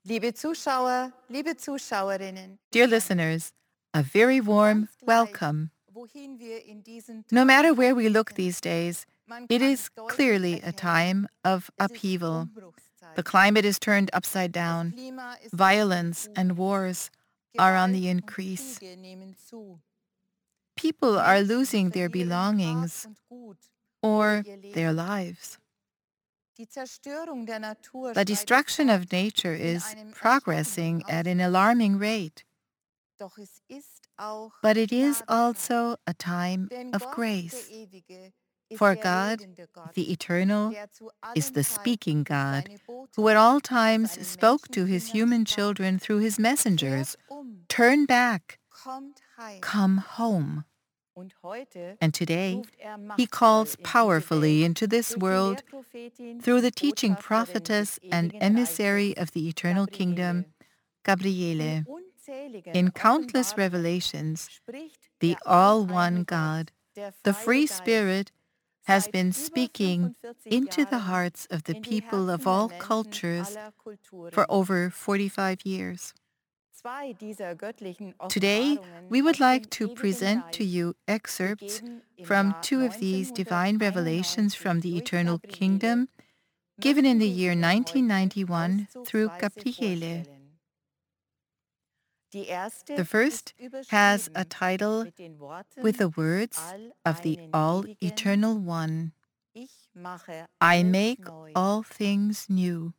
Liebe Zuschauer, liebe Zuschauerinnen, Dear listeners, a very warm ganz gleich, welcome. wohin wir in diesen No matter Tagen where we look blicken, these days, man it kann is deutlich clearly a erkennen, time of es ist upheaval. The Umbruchszeit. climate is turned upside Das down. Klima ist auf dem Violence Umbruch. and wars are on Gewalt the und increase. Kriege nehmen zu. People are Menschen losing their verlieren Hab belongings und Gut or oder ihr their Leben. lives. Die Zerstörung der Natur The schreitet destruction fort of nature in is einem progressing erschreckenden at an Ausmaß. alarming rate. Doch es ist auch But it is Gnadenzeit. also a time Denn of Gott, grace. der Ewige, ist For der God, redende Gott, the eternal, der zu is allen the Zeiten speaking durch God, seine who at all Boten zu times seinen spoke to his Menschenkindern human sprach. children through his messengers. Kehrt Turn back, kommt heim. come home. Und heute And today, ruft he machtvoll calls in diese powerfully Welt into this durch die world Lehrprophetin through the und teaching Botschafterin des prophetess and ewigen emissary Reiches, of the eternal kingdom, Gabriele. Gabriele. In unzähligen In countless Offenbarungen revelations, spricht the der all-one alleine God, der the freie free Geist, Spirit, has seit been über speaking 45 into the Jahren hearts of the in die people of Herzen der all Menschen cultures aller for Kulturen. over 45 years. Zwei dieser göttlichen Today, Offenbarungen we would aus like dem to ewigen present to Reich, you excerpts gegeben im from Jahr two of these divine revelations 1991 from the durch eternal Gabriele, kingdom, given in möchten the wir year Ihnen heute 1991 through auszugsweise Gabriele. vorstellen. Die erste The first ist has a überschrieben title mit den Worten with the words of the All-einen Ewigen, all-eternal one, Ich mache I alles make neu. all things new.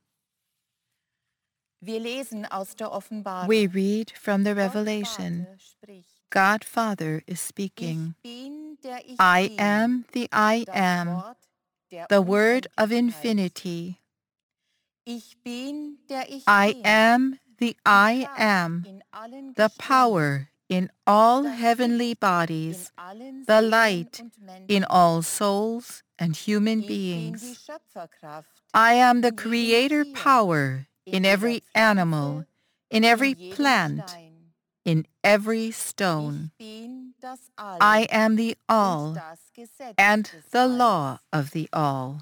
Wir lesen aus der Offenbarung. We read from the Gott Revelation. Vater spricht. God Father is speaking. Ich bin, der ich I bin, am the I das am, Wort der the word of Unendlichkeit. infinity. Ich bin, der ich I bin, am the die I Kraft am, in allen the Gestirnen, power in all das heavenly Licht bodies, in allen the Seelen light und Menschen. in all souls and human Ich bin die beings. Schöpferkraft I am the in jedem creator Tier, power in in jeder every Pflanze, animal, in every in jedem plant, Stein. in every stone. Ich bin das All I am the und all das Gesetz and des the Alls. law of the all.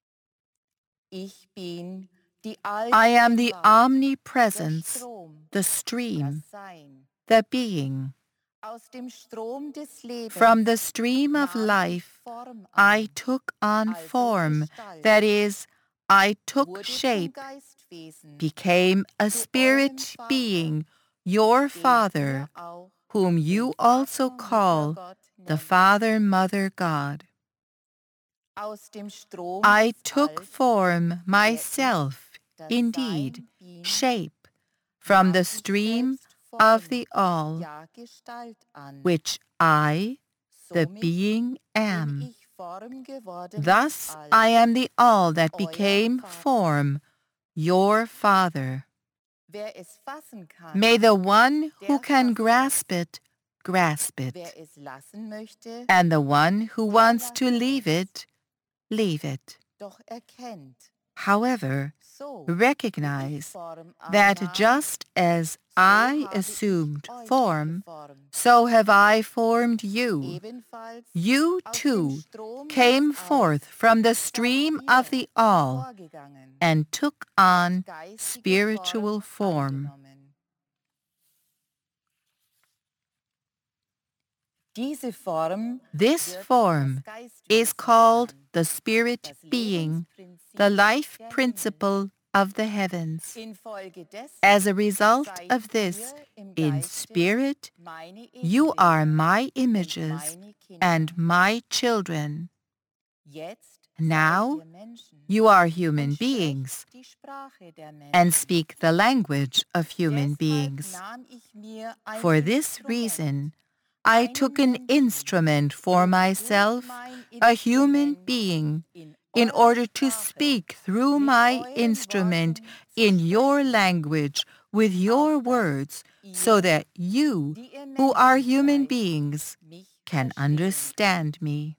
Ich bin die I am the Allgegenwart, der omnipresence, Strom, the das stream, Sein. the being. Aus dem Strom des Lebens From the stream of nahm ich life, Form I an, took on also form, Gestalt, that is, I took wurde zum shape, Geistwesen, became a zu eurem spirit Vater, being, your den Father, ihr auch whom den you Vater also und Mutter call Gott the nennt. Father, Mother, God. Aus dem Strom I des took Alls, form der myself, das indeed, Sein bin, shape, from nahm the ich stream selbst of Form, the all, ja Gestalt an. which I, the Somit being, bin am. ich Form geworden Thus des Alls, I am the all that euer became Vater. form, your Father. Wer es fassen kann, May the one who der can fasse grasp it, grasp Wer it, es lassen möchte, and the one who der wants to lasse leave es. it, leave it. Doch erkennt, However, so wie ich recognize Form that annahm, just as so I habe ich assumed euch form, geformt. so have I formed you. Ebenfalls You aus dem too Strom came des Alls forth from the seid stream ihr of the all hervorgegangen, and took habt on geistige spiritual form. angenommen. Diese Form This wird form das is Geistwesen called genannt, the spirit das being, Lebensprinzip the life der Himmel. principle of the heavens. Infolgedessen As a result seid of this, ihr im in Geiste spirit, meine you are Ebenbilder my und images meine Kinder. and my children. Jetzt Now seid ihr Menschen you are und human sprecht beings die Sprache der Menschen. and speak the language of human Deshalb beings. nahm ich mir ein For this Instrument, reason, I einen took an Menschen, instrument for um durch myself, mein a human Instrument being, in in eurer order to Sprache speak through mit my euren instrument Worten zu in your sprechen, language with your auf dass words, so ihr, that you, die ihr who are Menschen human seid, beings, mich can verstehen understand me.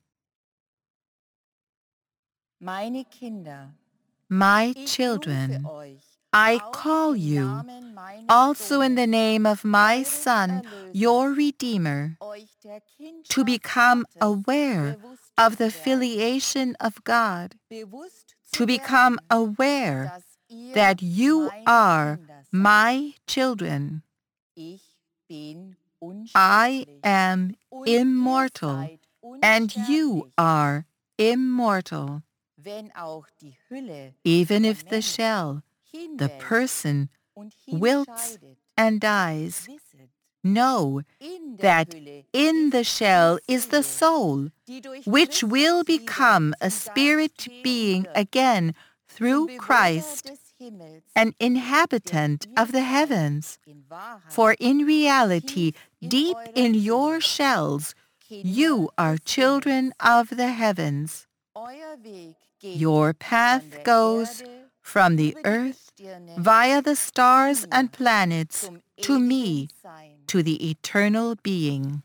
Meine Kinder, My ich rufe children, euch I auch call im you, Namen meines also in the Sohnes, name of my eures Son, Erlösers, your Redeemer, euch der to Kindschaft become Gottes aware bewusst of the zu werden. filiation of God, Bewusst to zu become werden, aware dass ihr that you meine are Kinder my children. Ich bin I unsterblich. am Und ihr immortal, seid and you unsterblich. are immortal. Wenn auch die Hülle, Even der if the Mensch, shell, the hinwelkt person, und wilts hinscheidet, and dies, wisset, know in der that Hülle in the ist shell die is the Seele, soul, die durch which will Christus wieder become a zum spirit Geist werden being wird, again zum through Bewohner Christ, des Himmels, an denn inhabitant ihr of the seid heavens. in Wahrheit For in reality, tief in deep eurer in Seele your shells, Kinder you are des children Himmels. of the heavens. Euer Weg geht Your von path der goes Erde from the über die earth Gestirne via the stars zu and mir, planets zum to ewigen me, Sein. to the eternal being.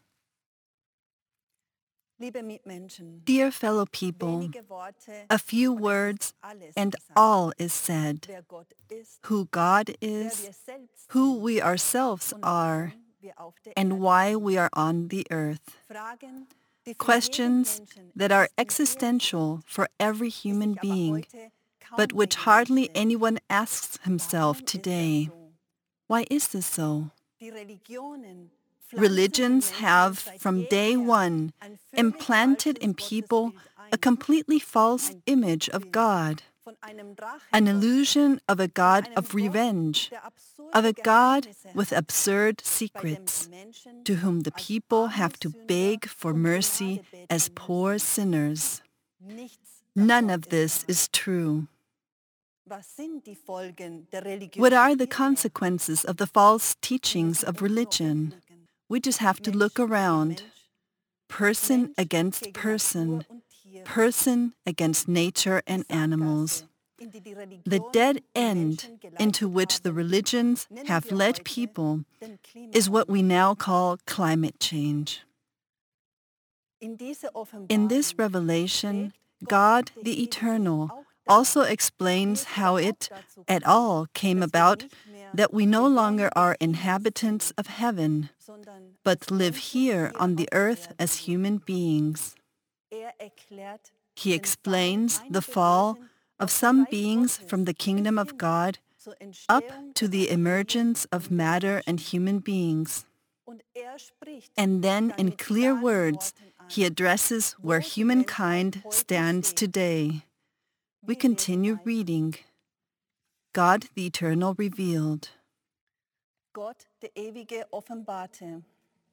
Liebe Mitmenschen, Dear fellow people, wenige Worte a few und es words ist alles and gesagt. all is said. Wer Gott ist, Who God wer is, wir selbst who sind we ourselves und are, warum wir auf der and Erde why sind. we are on the earth. Fragen, die für Questions jeden Menschen that are existenziell existential sind, for every die human sich aber being, heute kaum but which jemand hardly stellt. anyone asks himself Warum ist today. das so? Why is this so? Die Religionen pflanzen in Religions Menschen have, seit from day jeher one, ein völlig implanted falsches in people Gottesbild a ein. completely false Ein image of Bild God, von einem an Drachengott, illusion of a von God einem of Gott, revenge, der absurde of a God Geheimnisse with hat, absurd bei dem secrets, die Menschen to whom the als people arme have to Sünder beg for um mercy Gnade as beten poor müssen. sinners. Nichts None davon of ist this wahr. is true. Was sind die Folgen der What are the Religiosität? consequences of the false Wir teachings müssen of uns nur religion? umgucken. We just have to Mensch look gegen around. Mensch, Person Mensch against gegen person, Natur und Tiere. person against nature Die and animals. Sackgasse, in die die The Religionen dead die end Menschen into geleitet which the haben, religions nennen have wir led heute people den is what we Klimawandel. now call climate change. In diese In this Offenbarung revelation, trägt God der the Ewige Eternal auch also dazu, explains wie es how überhaupt it dazu at kam, all came dass wir about nicht mehr that we no longer Bewohner are des Himmels inhabitants sind, of heaven, sondern but als live Menschen here on the auf der earth Erde as leben. human beings. Erklärt He den explains Fall the einiger fall Wesen of aus dem some Reich beings Gottes from the kingdom bis of hin God zur up Entstehung to der the Materie emergence und of des matter and Menschen. human beings. Und spricht And then, dann in mit clear klaren words, Worten an, he addresses wo where die humankind Menschheit heute stands steht. today. We Wir lesen continue weiter. reading. God the Eternal revealed. Gott, der Ewige, offenbarte.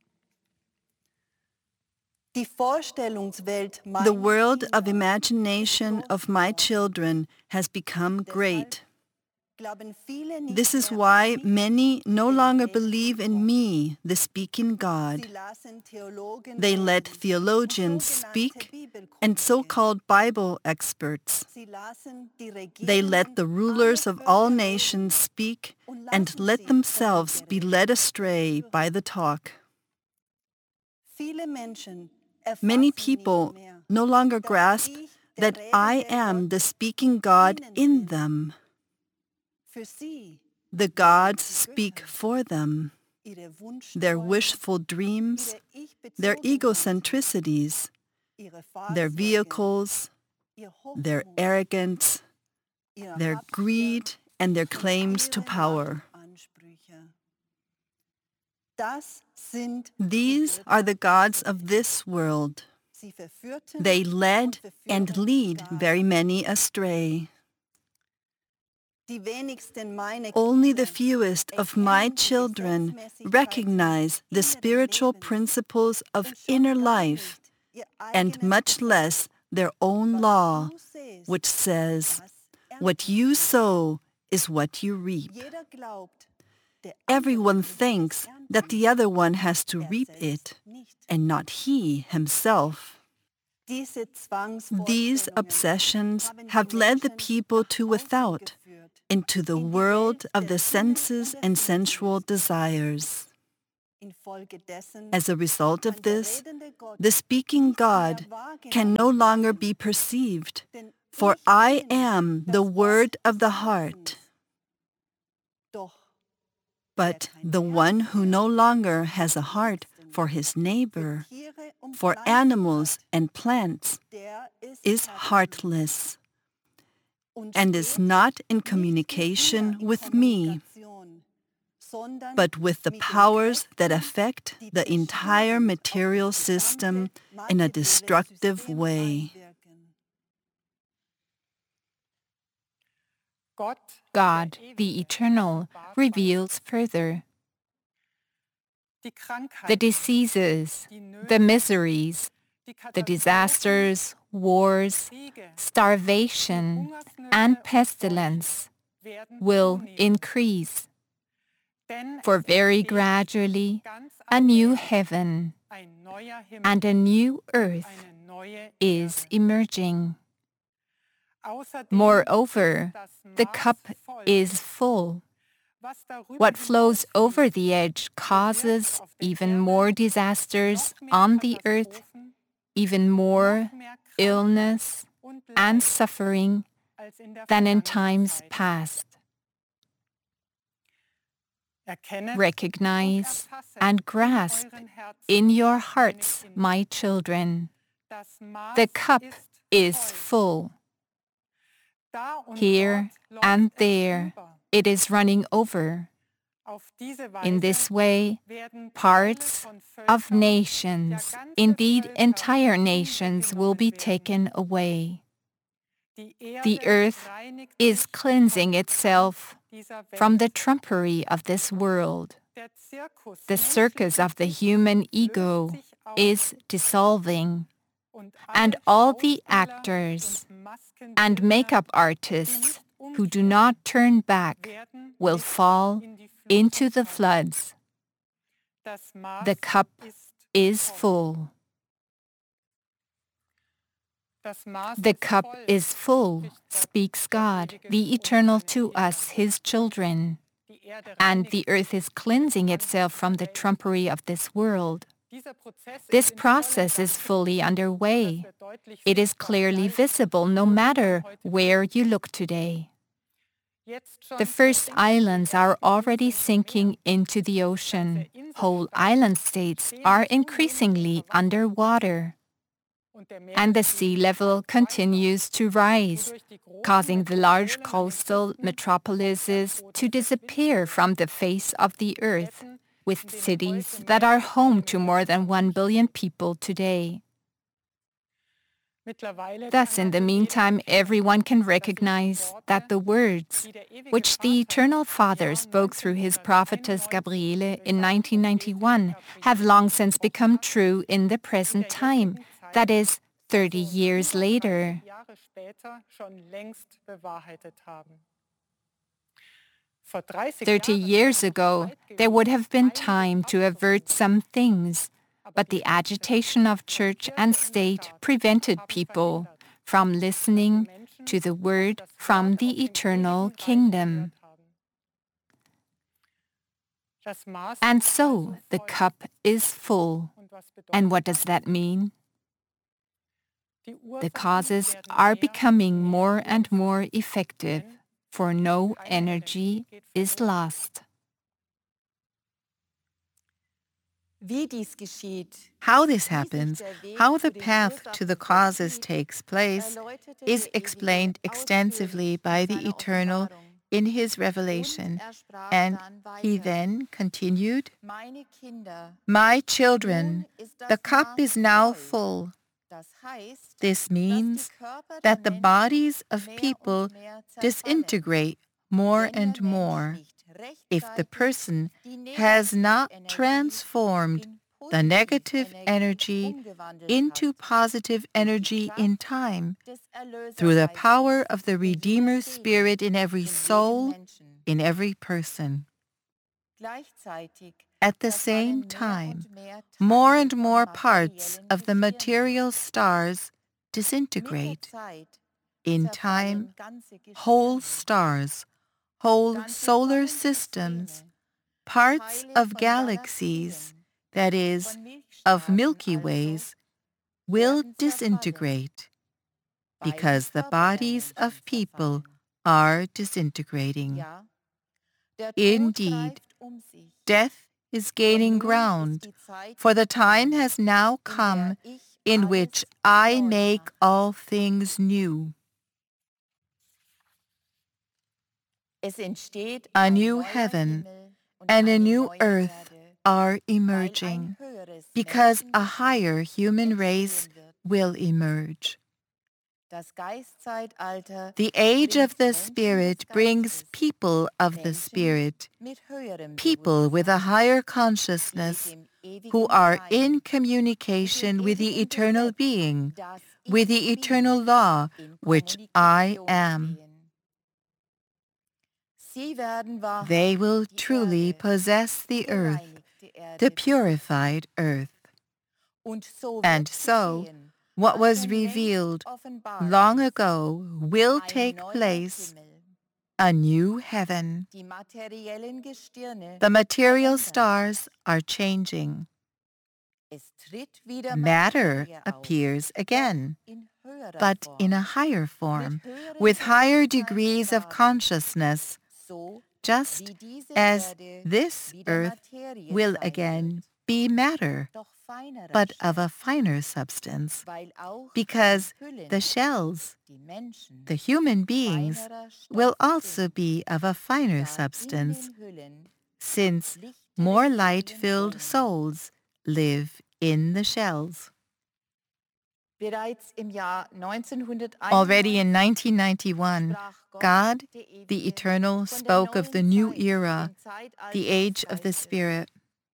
Die Vorstellungswelt The meiner world of Kinder imagination ist groß of my geworden. children has become great. Glauben viele nicht This is mehr why an mich, many no den longer redenden believe in Gott. me, the speaking God. Sie lasen Theologen They let reden und theologians sogenannte speak Bibelkundige. and so-called Bible experts. Sie lasen die They let Regierenden the aller rulers of all Völker nations reden speak und and lassen let sich themselves vom be Gerede led astray führen. by the talk. Viele Menschen Many erfassen people nicht mehr, no longer dass grasp ich der that I redende am Gott the speaking God ihnen in bin. them. Für sie The werden gods die speak Götter, for them. ihre Their Wunschträume, wishful dreams, ihre their Ich-Bezogenheit, egocentricities, ihre their Fahrzeuge, vehicles, ihr their Hochmut, arrogance, ihre their Habgier greed, and their und claims to ihre power. Machtansprüche. Das sind die These are the Götter gods dieser of Welt. this world. Sie verführten They und led and verführen lead gar. very many astray. Die wenigsten meiner Only the Kinder fewest of my erkennen die children Gesetzmäßigkeiten recognize the inneren spiritual Lebens principles of und schon inner gar life, nicht ihr and eigenes much Gesetz. less their own Was law, du sähst, which says, das what erntest you du. sow is what you reap. Jeder glaubt, der Everyone andere würde es thinks ernten. that the other one has to reap Selbst it, nicht. and not he himself. Diese These Zwangsvorstellungen obsessions haben die have led the Menschen people nach to außen without, geführt, into the in die world Welt of der the Sinne senses und der and sensual Sinneslust. desires. Infolgedessen As a result of kann der this, redende Gott the speaking nicht mehr God can no wahrgenommen longer werden, be perceived, denn for ich I bin am das the Wort word des of the Herzens. heart. Doch But wer kein the Herz one who mehr no für longer den has a heart Nächsten, for his für neighbor, Tiere und for Pflanzen animals hat, and plants, der is herzlos heartless und and is steht not in nicht mit communication mir in with me. Kommunikation, sondern but with the mit den powers that Kräften, affect die the entire zerstörend auf material das system gesamte in a materielle destructive System way. einwirken. God, the Eternal, reveals further. The diseases, the miseries, the disasters, wars, starvation, and pestilence will increase. For very gradually, a new heaven and a new earth is emerging. Moreover, the cup is full. What flows over the edge causes even more disasters on the earth, even more illness and suffering than in times past. Recognize and grasp in your hearts, my children. The cup is full. Here and there, it is running over. In this way, parts of nations, indeed entire nations, will be taken away. The earth is cleansing itself from the trumpery of this world. The circus of the human ego is dissolving, and all the actors and makeup artists who do not turn back will fall into the floods. The cup is full. The cup is full, speaks God, the Eternal, to us, His children, and the earth is cleansing itself from the trumpery of this world. This process is fully underway. It is clearly visible no matter where you look today. The first islands are already sinking into the ocean. Whole island states are increasingly underwater. And the sea level continues to rise, causing the large coastal metropolises to disappear from the face of the earth, with cities that are home to more than 1 billion people today. Thus, in the meantime, everyone can recognize that the words which the Eternal Father spoke through his prophetess Gabriele in 1991 have long since become true in the present time, that is, 30 years later. 30 years ago, there would have been time to avert some things, but the agitation of church and state prevented people from listening to the word from the eternal kingdom. And so the cup is full. And what does that mean? The causes are becoming more and more effective, for no energy is lost. How this happens, how the path to the causes takes place, is explained extensively by the Eternal in his revelation, and he then continued, "My children, the cup is now full." This means that the bodies of people disintegrate more and more if the person has not transformed the negative energy into positive energy in time through the power of the Redeemer Spirit in every soul, in every person. At the same time, more and more parts of the material stars disintegrate. In time, whole stars, whole solar systems, parts of galaxies, that is, of Milky Ways, will disintegrate because the bodies of people are disintegrating. Indeed, death is gaining ground, for the time has now come in which I make all things new. A new heaven and a new earth are emerging, because a higher human race will emerge. The age of the Spirit brings people of the Spirit, people with a higher consciousness, who are in communication with the eternal being, with the eternal law, which I am. They will truly possess the earth, the purified earth. And so, what was revealed long ago will take place, a new heaven. The material stars are changing. Matter appears again, but in a higher form, with higher degrees of consciousness, just as this earth will again be matter, but of a finer substance, because the shells, the human beings, will also be of a finer substance, since more light-filled souls live in the shells. Already in 1991, God, the Eternal, spoke of the new era, the age of the Spirit.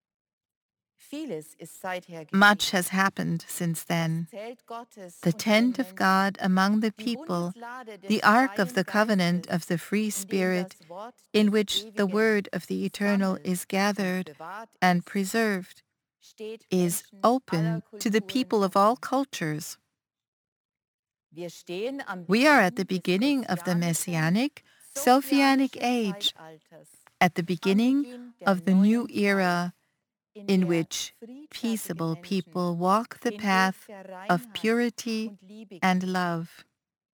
Much has happened since then. The tent of God among the people, the ark of the covenant of the free Spirit, in which the word of the Eternal is gathered and preserved, is open to the people of all cultures. We are at the beginning of the Messianic, Sophianic age, at the beginning of the new era in which peaceable people walk the path of purity and love.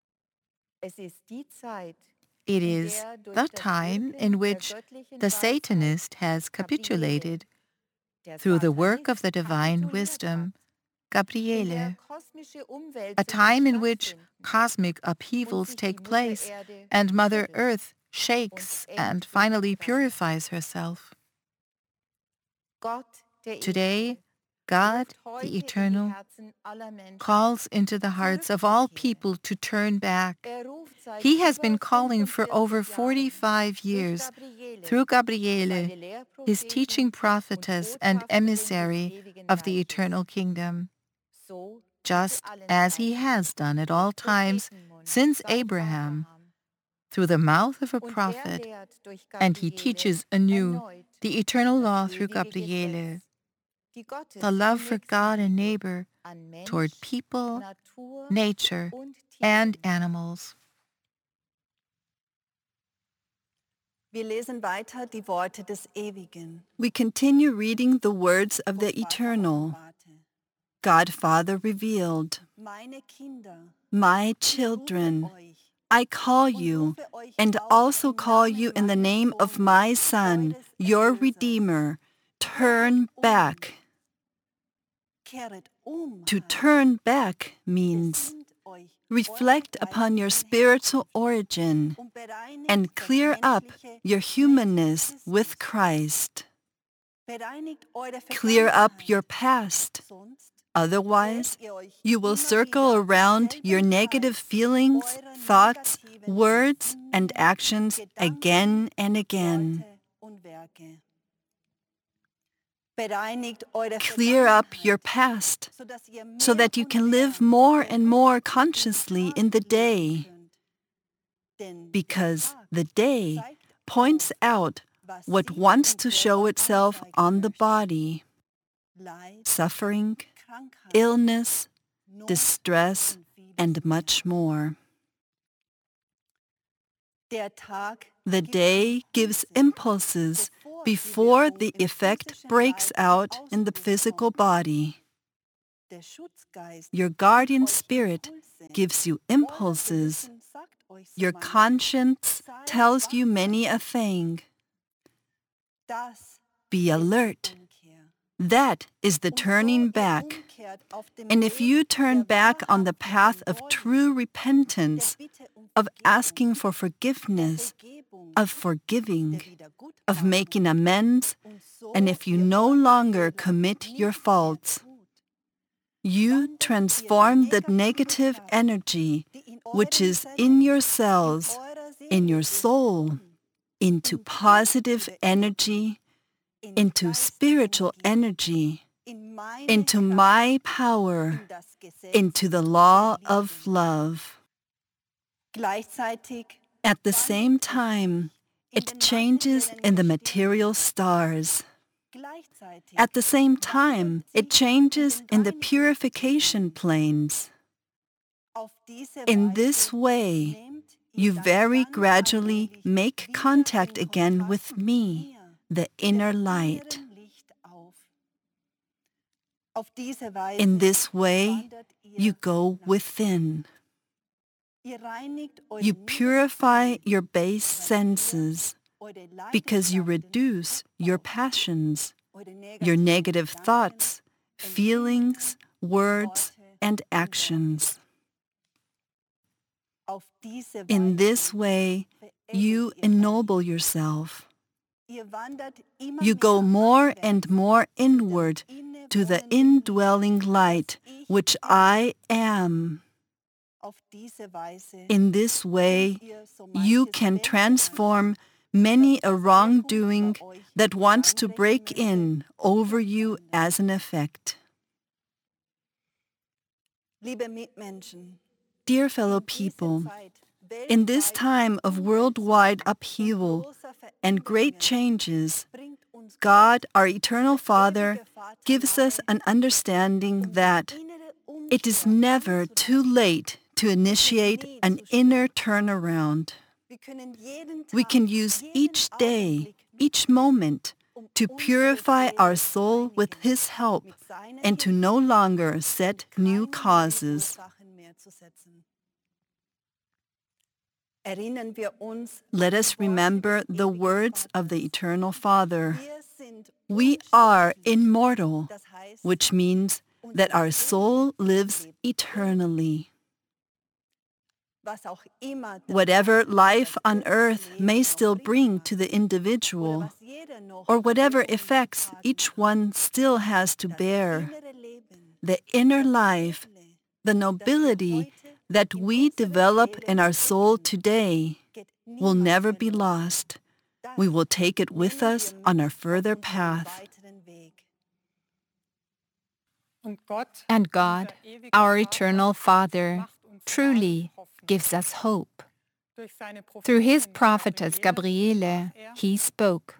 It is the time in which the Satanist has capitulated through the work of the divine wisdom, Gabriele, a time in which cosmic upheavals take place and Mother Earth shakes and finally purifies herself. Today, God, the Eternal, calls into the hearts of all people to turn back. He has been calling for over 45 years through Gabriele, his teaching prophetess and emissary of the eternal kingdom, just as he has done at all times since Abraham, through the mouth of a prophet, and he teaches anew the eternal law through Gabriele, the love for God and neighbor toward people, nature, and animals. We continue reading the words of the Eternal. God Father revealed, "My children, I call you, and also call you in the name of my Son, your Redeemer. Turn back." To turn back means reflect upon your spiritual origin and clear up your humanness with Christ. Clear up your past. Otherwise, you will circle around your negative feelings, thoughts, words, and actions again and again. Clear up your past so that you can live more and more consciously in the day, because the day points out what wants to show itself on the body: suffering, illness, distress, and much more. The day gives impulses before the effect breaks out in the physical body. Your guardian spirit gives you impulses. Your conscience tells you many a thing. Be alert. That is the turning back. And if you turn back on the path of true repentance, of asking for forgiveness, of forgiving, of making amends, and if you no longer commit your faults, you transform the negative energy which is in your cells, in your soul, into positive energy, into spiritual energy, into my power, into the law of love. At the same time, it changes in the material stars. At the same time, it changes in the purification planes. In this way, you very gradually make contact again with me, the inner light. In this way, you go within. You purify your base senses because you reduce your passions, your negative thoughts, feelings, words, and actions. In this way, you ennoble yourself. You go more and more inward to the indwelling light, which I am. In this way, you can transform many a wrongdoing that wants to break in over you as an effect. Dear fellow people, in this time of worldwide upheaval and great changes, God, our eternal Father, gives us an understanding that it is never too late to initiate an inner turnaround. We can use each day, each moment, to purify our soul with His help and to no longer set new causes. Let us remember the words of the Eternal Father. We are immortal, which means that our soul lives eternally. Whatever life on earth may still bring to the individual, or whatever effects each one still has to bear, the inner life, the nobility that we develop in our soul today will never be lost. We will take it with us on our further path. And God, our eternal Father, truly gives us hope. Through His prophetess Gabriele, He spoke.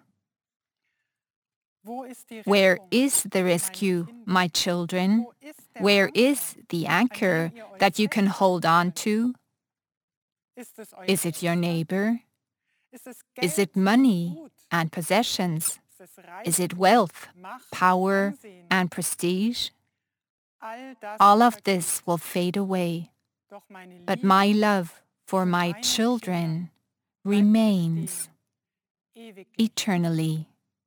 Where is the rescue, my children? Where is the anchor that you can hold on to? Is it your neighbor? Is it money and possessions? Is it wealth, power, and prestige? All of this will fade away, but my love for my children remains eternally.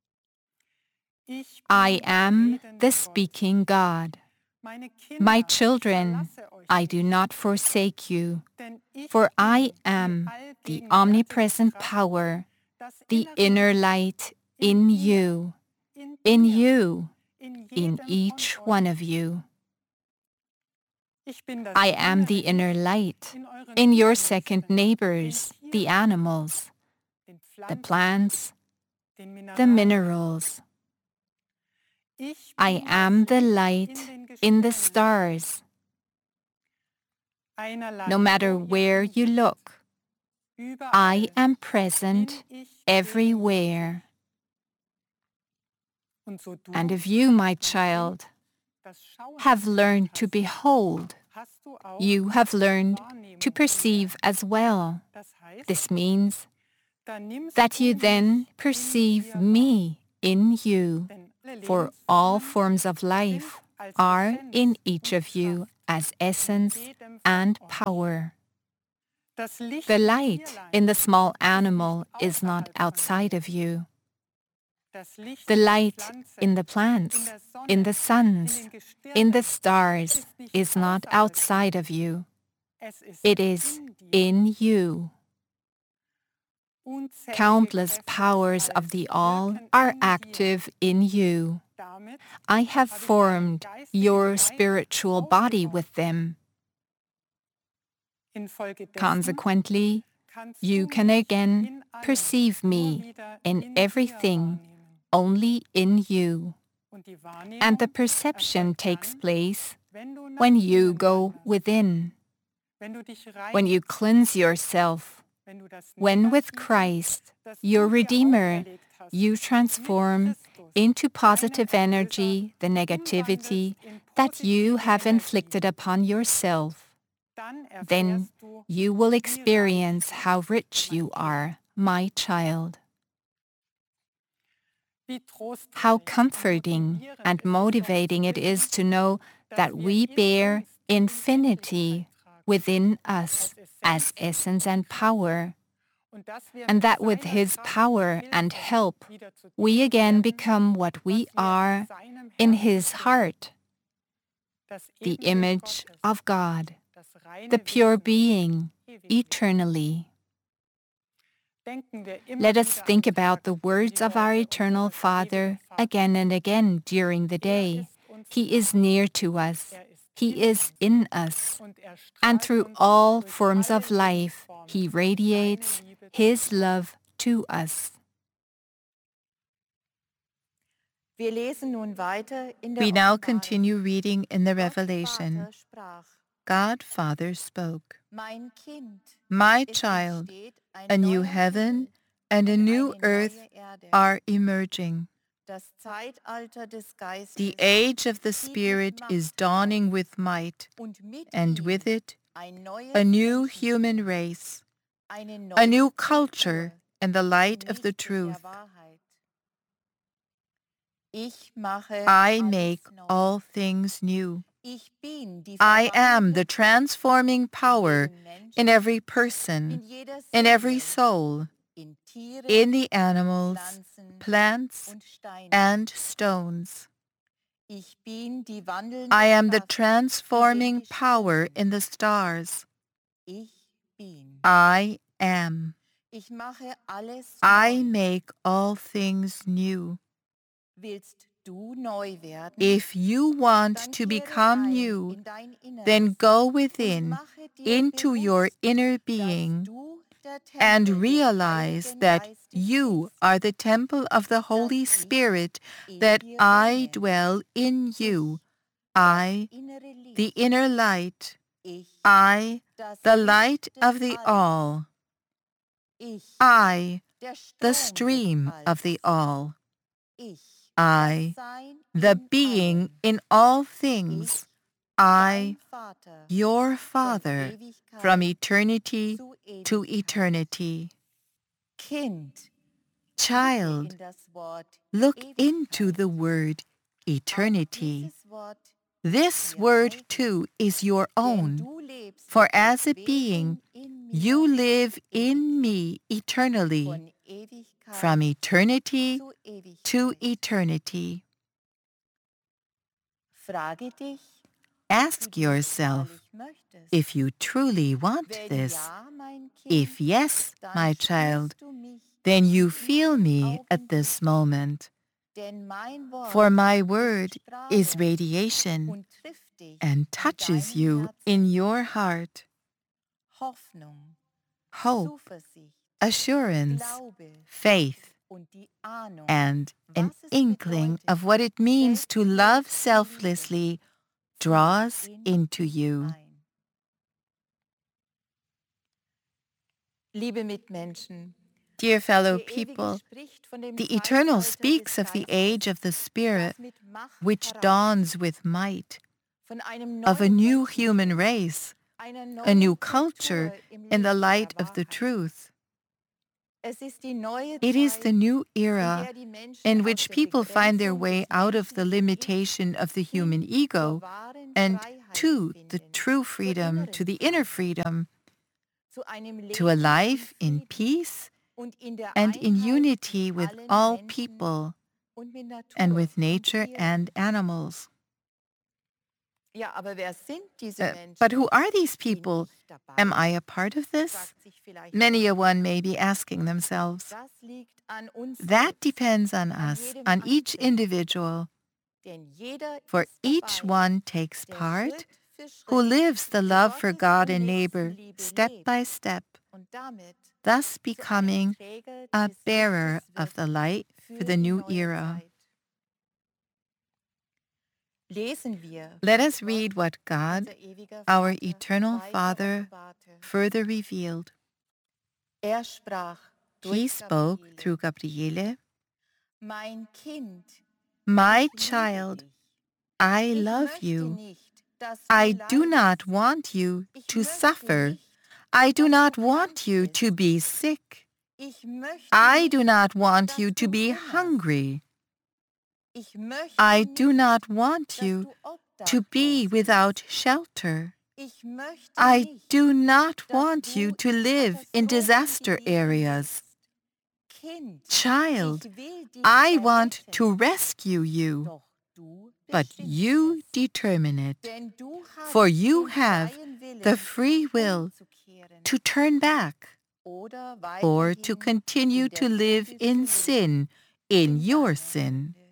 I am the speaking God. My children, I do not forsake you, for I am the omnipresent power, the inner light in you, in each one of you. I am the inner light in your second neighbors, the animals, the plants, the minerals. I am the light in the stars. No matter where you look, I am present everywhere. And if you, my child, have learned to behold, you have learned to perceive as well. This means that you then perceive me in you, for all forms of life are in each of you as essence and power. The light in the small animal is not outside of you. The light in the plants, in the suns, in the stars is not outside of you. It is in you. Countless powers of the All are active in you. I have formed your spiritual body with them. Consequently, you can again perceive me in everything, only in you. And the perception takes place when you go within, when you cleanse yourself, when with Christ, your Redeemer, you transform into positive energy the negativity that you have inflicted upon yourself. Then you will experience how rich you are, my child. How comforting and motivating it is to know that we bear infinity within us as essence and power, and that with His power and help, we again become what we are in His heart, the image of God, the pure being, eternally. Let us think about the words of our Eternal Father again and again during the day. He is near to us. He is in us. And through all forms of life, He radiates His love to us. We now continue reading in the Revelation. God Father spoke, "My child, a new heaven and a new earth are emerging. The age of the Spirit is dawning with might, and with it, a new human race, a new culture in the light of the truth. I make all things new. I am the transforming power in every person, in every soul, in the animals, plants, and stones. I am the transforming power in the stars. I am. I make all things new. If you want to become new, then go within, into your inner being, and realize that you are the temple of the Holy Spirit, that I dwell in you. I, the inner light. I, the light of the all. I, the stream of the all. I, the being in all things. I, your Father, from eternity to eternity." Child, look into the word eternity. This word too is your own, for as a being, you live in me eternally, from eternity to eternity. Ask yourself if you truly want this. If yes, my child, then you feel me at this moment. For my word is radiation and touches you in your heart. Hope, assurance, faith, and an inkling of what it means to love selflessly draws into you. Dear fellow people, the Eternal speaks of the age of the Spirit, which dawns with might, of a new human race, a new culture in the light of the truth. It is the new era in which people find their way out of the limitation of the human ego and to the true freedom, to the inner freedom, to a life in peace and in unity with all people and with nature and animals. Ja, aber wer sind diese Menschen? But who are these people? Bin ich dabei? Am I a part of this? Fragt sich vielleicht Many a jeder. one may be asking themselves. Das liegt an uns That selbst, depends on us, on each individual, denn jeder for ist each dabei, one takes der part Schritt für who Schritt lives the love for Gottes God und and neighbor Nächstenliebe step lebt by step, und damit thus zu einem becoming Träger a des bearer Lichtes of wird the light für for the die new neue era. Zeit. Lesen wir, Let was us read Gott, what God, unser ewiger our Vater, eternal weiter Father, offenbarte. further revealed. Sprach He durch spoke Gabriele, through Gabriele, Mein Kind, My ich liebe child, dich. I Ich love möchte you. nicht, dass I du do not leidest. want you Ich to möchte suffer. nicht, I do dass not du want krank you bist. to be sick. Ich möchte I nicht, do not want dass you to du be hungerst. hungry. Ich möchte I nicht, do not want dass you du to be obdachlos without bist. shelter. Ich möchte I nicht, do not dass want you du to in live in disaster Katastrophengebieten areas. lebst. Kind, Child, ich will dich I want erretten. to rescue you, Doch du but bestimmst you es. determine it. Denn du hast For you den have freien Willen, the free will umzukehren to turn back oder or to weiterhin continue in der to live Sünde in zu leben, sin, in in your deiner sin. Sünde.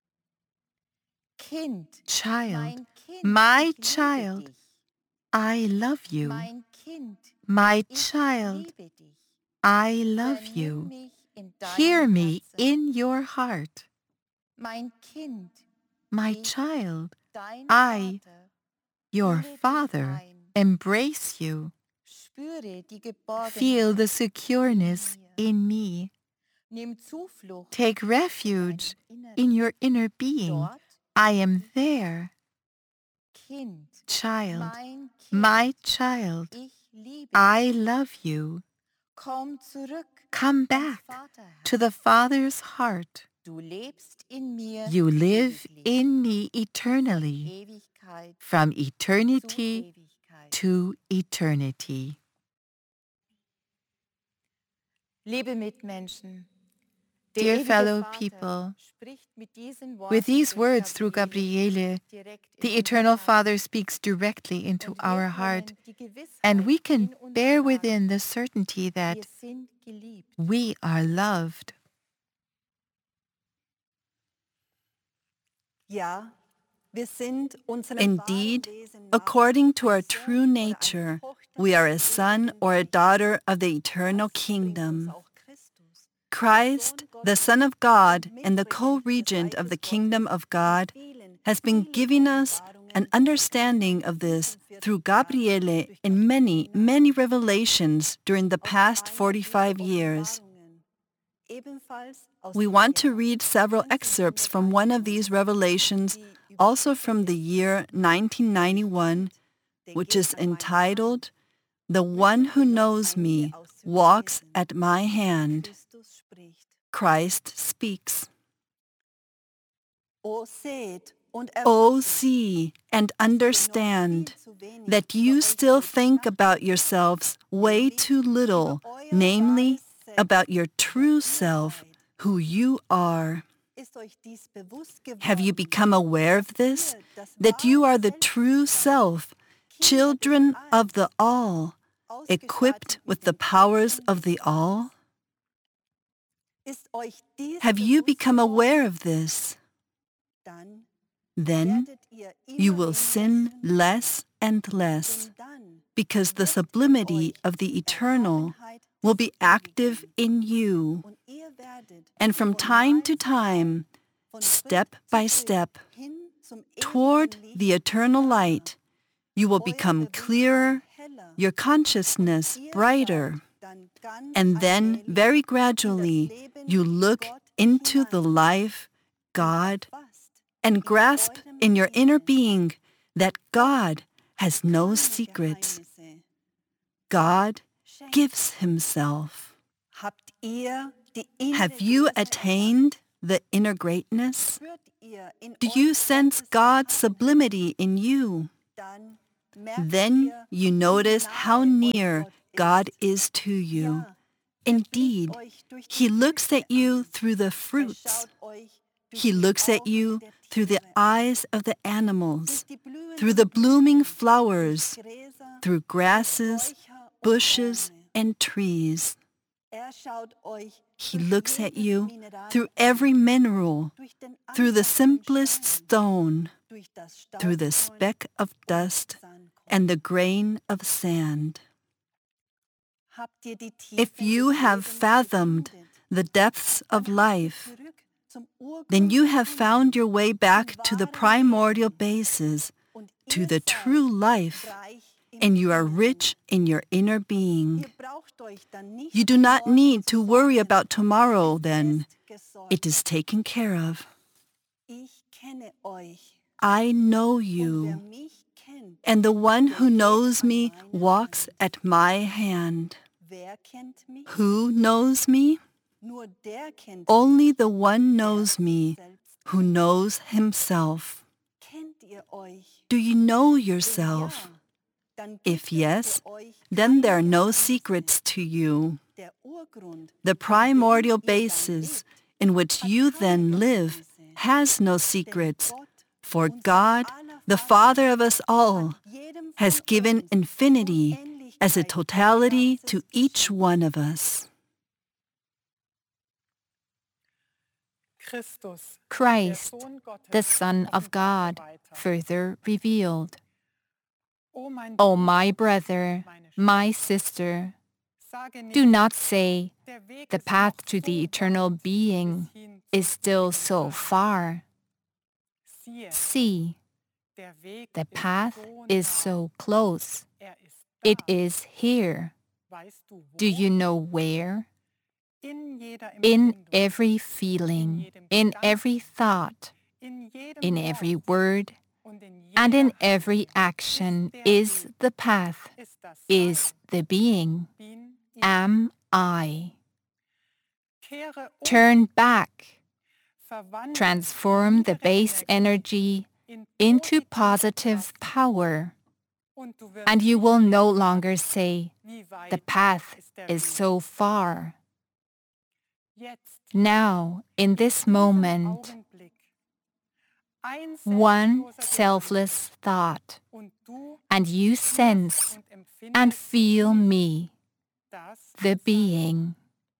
Kind, Child, mein Kind, my ich liebe child, dich. I love you. Mein Kind, My ich child, liebe dich. I love Vernimm you. mich in deinem Hear me Herzen. in your heart. Mein Kind, My ich, child, dein I, Vater, your hülle dich Father, ein. embrace you. Spüre die Feel the Geborgenheit secureness in mir. in me. Nimm Zuflucht Take in refuge deinem Inneren. in your inner being. Dort I am there. Kind, Child, mein Kind, my child, ich liebe I dich. love you. Komm zurück Come ans back Vaterherz. to the Father's heart. Du lebst in mir You live ewiglich, in me von eternally, Ewigkeit from zu eternity Ewigkeit. to eternity. Liebe Mitmenschen, der Dear ewige fellow Vater people, spricht mit diesen with Worten these durch words through Gabriele Gabriele, direkt in the unser Eternal Herz. Father speaks directly into Und wir our können heart, die Gewissheit and we can in uns bear tragen, within the certainty that wir sind geliebt. we are loved. Ja, wir sind unserem Indeed, wahren Wesen nach according to ein our Sohn true oder eine nature, Tochter we are a des son ewigen or a Reiches. daughter of the eternal Das bringt uns kingdom. auch Christus, der Christ, Sohn the Gottes Son of und God and the Mitregent des co-regent of the Reiches kingdom Gottes, of God, in vielen, has been vielen giving us an Offenbarungen understanding of this 45 through Jahre Gabriele durch in many, Gabriele many revelations during the aus past einer 45 dieser years. Offenbarungen, ebenfalls aus We dem want to Jahr read several excerpts from one of these 1991, revelations, die also from the year 1991, der which geht is an meine Hand. entitled, "The One Who Knows Me Walks at My Hand." Christus spricht. Christ speaks. O seht und Oh, erfasst, see and dass ihr noch understand viel zu wenig that über you euch still selbst think nachdenkt, about yourselves way nämlich too little, über euer namely wahres Selbst, about your wer true ihr self, seid. who you are. Ist euch dies bewusst Have you geworden, become aware of dass this? ihr das That you wahre are the Selbst true seid, self, Kinder des children Alls, of the All, equipped ausgestattet with mit the den powers Kräften of des the All? Ist euch dies Have you bewusst become geworden, aware of this? dann Then werdet ihr you immer will weniger sin sündigen, less and less, denn dann because the wird in sublimity euch of the die eternal Erhabenheit will des be active Ewigen. in you. Und ihr werdet And from von time Mal to zu Mal, time, von step Schritt by zu Schritt step, hin zum toward ewigen the Licht eternal klarer. light, you will Euer become Bewusstsein clearer, heller. your consciousness Ihr brighter, seid dann ganz and then allmählich very in das gradually Leben you look Gott into the hinein life, und God, erfasst and in grasp eurem in your inner Inneren being that God has no keine secrets. Geheimnisse. God Schenkt. gives himself. Habt ihr die innere Have you Größe attained the inner greatness? erfasst? Spürt ihr in Do euch you sense Gottes God's Erhabenheit? sublimity in you? Dann merkt Then ihr, you wie notice how nahe euch near Gott God ist. is to you. Ja, er Indeed, blickt euch durch die He looks Früchte at you an. through the Er fruits. schaut euch durch He die looks at Augen you der through the eyes of the animals, durch die blühenden through the blooming flowers, Gräser, through grasses, Sträucher und bushes, Bäume. and trees. Schaut euch He durch looks at jedes you Mineral through an, every mineral, durch den through the einfachsten simplest Stein, stone, durch das through the Staubkorn speck of und dust Sandkorn. and the grain of sand. Habt ihr die If Tiefen you des have Lebens fathomed erkundet, the depths of dann habt ihr life, zurück zum Urgrund then you have gefunden found your way back to the primordial bases, und to ihr the seid true life, reich im and you are Inneren. rich in your inner being. Ihr braucht euch dann nicht You do um not morgen need zu to worry sorgen. about tomorrow Es then. ist gesorgt. It is taken care of. Ich kenne euch. I know Und wer you, mich kennt, and the one der who geht knows an me meine walks Hand. at my hand. Wer kennt mich? Who knows me? Nur der kennt Only mich, the one der knows sich me selbst who kennt. knows himself. Kennt ihr euch? Do you know Wenn yourself? ja, dann If gibt es yes, für euch then there are keine no Geheimnisse. secrets to you. Der Urgrund, The in dem primordial ihr dann basis lebt, in which hat you keine then live Geheimnisse. has no Denn secrets, Gott, for unser God, aller the Vater, Father of us all, hat jedem has von given uns infinity as a Unendlichkeit totality Ganzes to each geschenkt. one of us. Christ, the Son of God, further revealed. O my brother, my sister, do not say, the path to the eternal being is still so far. See, the path is so close. It is here. Do you know where? In every feeling, in every thought, in every word, and in every action is the path, is the being, am I. Turn back, transform the base energy into positive power, and you will no longer say, the path is so far. Now, in this moment, one selfless thought, and you sense and feel me, the being.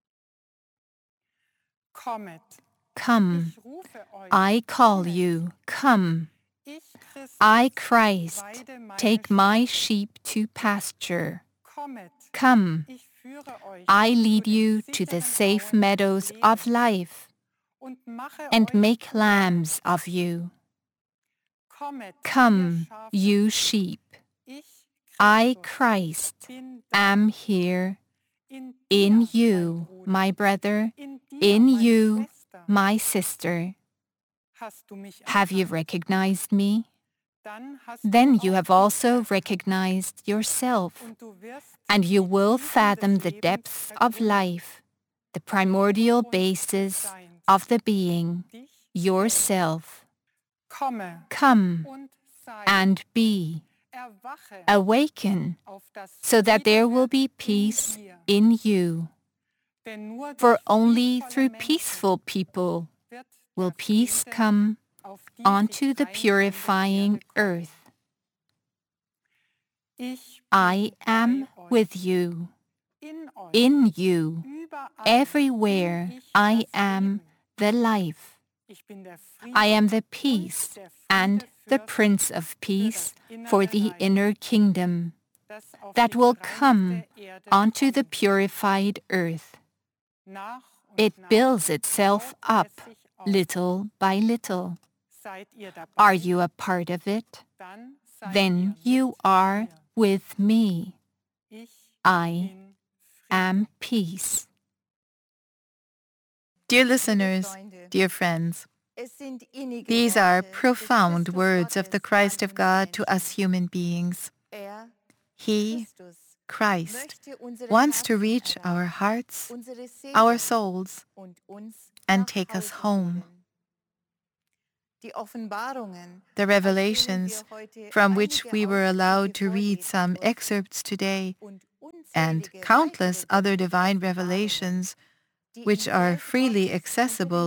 Come, I call you, come. I, Christ, take my sheep to pasture. Come, I lead you to the safe meadows of life and make lambs of you. Come, you sheep. I, Christ, am here in you, my brother, in you, my sister. Have you recognized me? Then you have also recognized yourself, and you will fathom the depths of life, the primordial basis of the being, yourself. Come and be. Awaken, so that there will be peace in you. For only through peaceful people will peace come onto the purifying earth. I am with you, in you, everywhere I am the life. I am the peace and the Prince of Peace for the inner kingdom that will come onto the purified earth. It builds itself up little by little. Are you a part of it? Then you are with me. I am peace. Dear listeners, dear friends, these are profound words of the Christ of God to us human beings. He, Christ, wants to reach our hearts, our souls, and take us home. The revelations from which we were allowed to read some excerpts today, and countless other divine revelations which are freely accessible